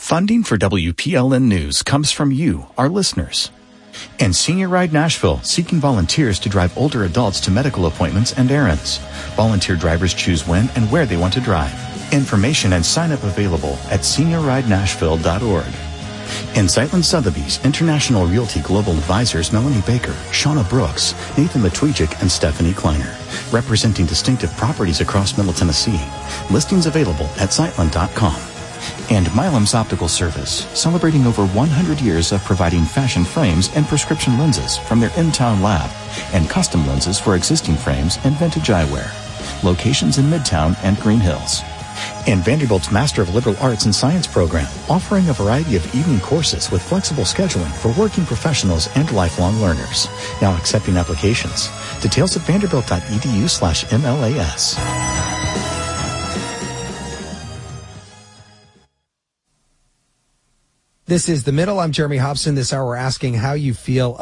Funding for WPLN News comes from you, our listeners. And Senior Ride Nashville, seeking volunteers to drive older adults to medical appointments and errands. Volunteer drivers choose when and where they want to drive. Information and sign-up available at seniorridenashville.org. And Zeitlin Sotheby's International Realty Global Advisors Melanie Baker, Shauna Brooks, Nathan Matwijik, and Stephanie Kleiner, representing distinctive properties across Middle Tennessee. Listings available at Zeitlin.com. And Milam's Optical Service, celebrating over 100 years of providing fashion frames and prescription lenses from their in-town lab, and custom lenses for existing frames and vintage eyewear. Locations in Midtown and Green Hills. And Vanderbilt's Master of Liberal Arts and Science program, offering a variety of evening courses with flexible scheduling for working professionals and lifelong learners. Now accepting applications. Details at vanderbilt.edu/MLAS. This is The Middle. I'm Jeremy Hobson. This hour we're asking how you feel